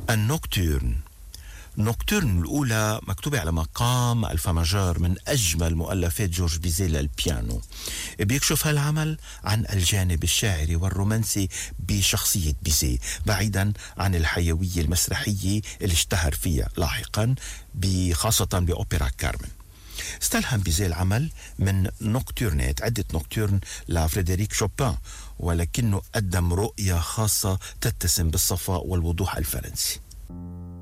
النوكتورن. نوكتورن الأولى مكتوبة على مقام الفا ماجور من أجمل مؤلفات جورج بيزيه للبيانو. بيكشف هالعمل عن الجانب الشاعري والرومانسي بشخصية بيزيه، بعيدا عن الحيوية المسرحية اللي اشتهر فيها لاحقا خاصة بأوبرا كارمن. استلهم بيزيه العمل من نوكتورنات، عدة نوكتورن لفريدريك شوبان، ولكنه قدم رؤية خاصة تتسم بالصفاء والوضوح الفرنسي.